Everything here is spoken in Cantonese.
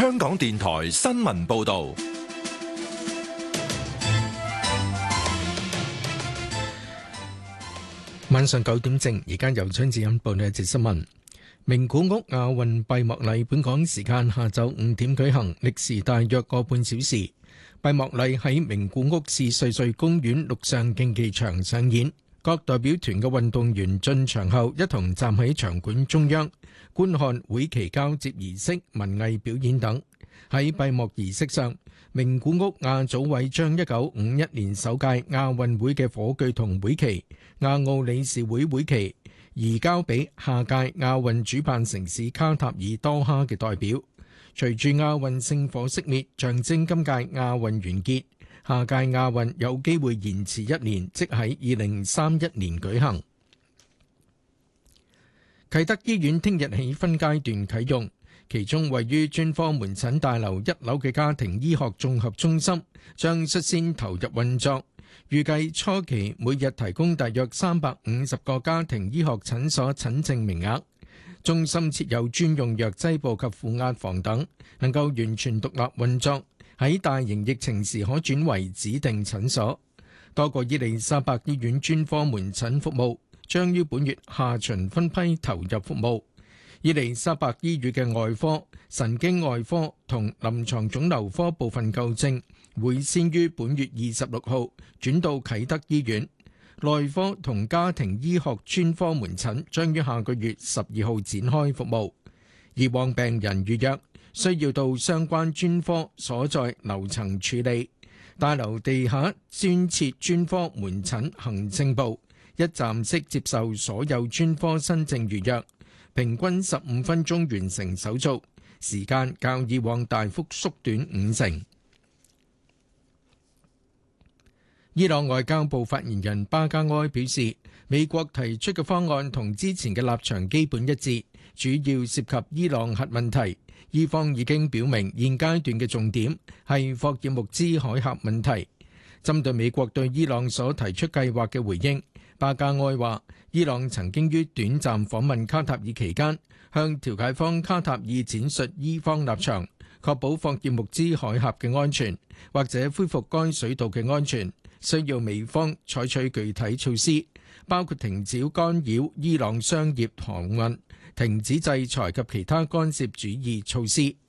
香港電台新聞報道。 晚上9點正，而家由張子欣報道一節新聞。名古屋亞運閉幕禮本港時間下晝5點舉行，歷時大約個半小時。閉幕禮喺名古屋市瑞穗公園陸上競技場上演，各代表團嘅運動員進場後一同站喺場館中央，觀看會旗交接儀式、文藝表演等。喺閉幕儀式上，名古屋亞組委將1951年首屆亞運會嘅火炬同會旗、亞奧理事會會旗移交俾下屆亞運主辦城市卡塔爾多哈嘅代表。隨住亞運聖火熄滅，象徵今屆亞運完結，下屆亞運有機會延遲1年，即喺2031年舉行。啟德醫院聽日起分階段啟用，其中位於專科門診大樓1樓嘅家庭醫學綜合中心將率先投入運作，預計初期每日提供大約350個家庭醫學診所診症名額。中心設有專用藥劑部及負壓房等，能夠完全獨立運作，喺大型疫情時可轉為指定診所。多個伊利沙伯醫院專科門診服務將於本月下旬分批投入服務。伊利沙伯醫院嘅外科、神經外科同臨床腫瘤科部分舊症會先於本月26號轉到啟德醫院。內科同家庭醫學專科門診將於下個月12號展開服務。以往病人預約需要到相關專科所在樓層處理。大樓地下專設專科門診行政部，一站式接受所有專科新症預約，平均15分鐘完成手續，時間較以往大幅縮短50%。伊朗外交部發言人巴加埃表示，美國提出嘅方案同之前嘅立場基本一致，主要涉及伊朗核問題。伊方已經表明現階段嘅重點係霍爾木茲海峽問題。針對美國對伊朗所提出計劃嘅回應，巴加埃話，伊朗曾經於短暫訪問卡塔爾期間，向調解方卡塔爾闡述伊方立場，確保霍爾木茲海峽嘅安全，或者恢復該水道嘅安全，需要美方採取具體措施，包括停止干擾伊朗商業航運、停止制裁及其他干涉主義措施。